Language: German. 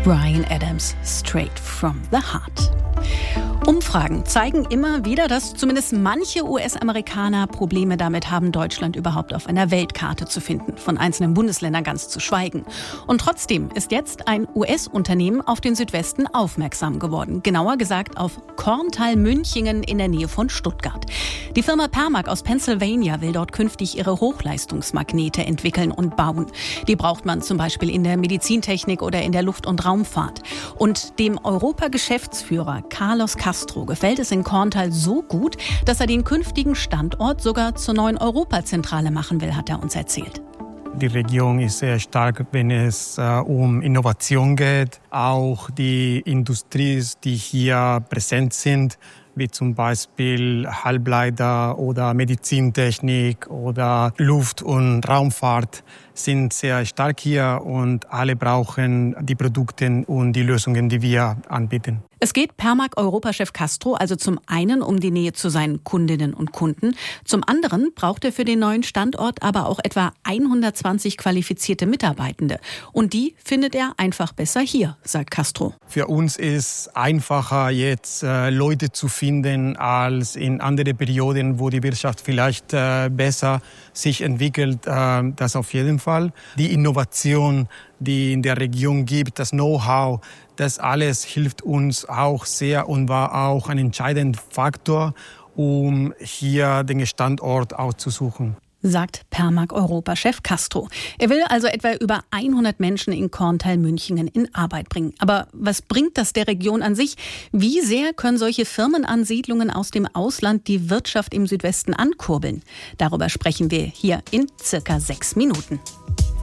Bryan Adams, Straight from the Heart. Umfragen zeigen immer wieder, dass zumindest manche US-Amerikaner Probleme damit haben, Deutschland überhaupt auf einer Weltkarte zu finden, von einzelnen Bundesländern ganz zu schweigen. Und trotzdem ist jetzt ein US-Unternehmen auf den Südwesten aufmerksam geworden. Genauer gesagt auf Korntal-Münchingen in der Nähe von Stuttgart. Die Firma Permag aus Pennsylvania will dort künftig ihre Hochleistungsmagnete entwickeln und bauen. Die braucht man zum Beispiel in der Medizintechnik oder in der Luft- und Raumfahrt. Und dem Europa-Geschäftsführer Carlos Castro gefällt es in Korntal so gut, dass er den künftigen Standort sogar zur neuen Europazentrale machen will, hat er uns erzählt. Die Region ist sehr stark, wenn es um Innovation geht. Auch die Industries, die hier präsent sind, wie zum Beispiel Halbleiter oder Medizintechnik oder Luft- und Raumfahrt, sind sehr stark hier und alle brauchen die Produkte und die Lösungen, die wir anbieten. Es geht Permag-Europachef Castro also zum einen um die Nähe zu seinen Kundinnen und Kunden. Zum anderen braucht er für den neuen Standort aber auch etwa 120 qualifizierte Mitarbeitende. Und die findet er einfach besser hier, sagt Castro. Für uns ist es einfacher, jetzt Leute zu finden, als in anderen Perioden, wo die Wirtschaft vielleicht besser sich entwickelt. Das auf jeden Fall. Die Innovation, die in der Region gibt, das Know-how, das alles hilft uns auch sehr und war auch ein entscheidender Faktor, um hier den Standort auszusuchen. Sagt Permag-Europachef Castro. Er will also etwa über 100 Menschen in Korntal-Münchingen in Arbeit bringen. Aber was bringt das der Region an sich? Wie sehr können solche Firmenansiedlungen aus dem Ausland die Wirtschaft im Südwesten ankurbeln? Darüber sprechen wir hier in circa 6 Minuten.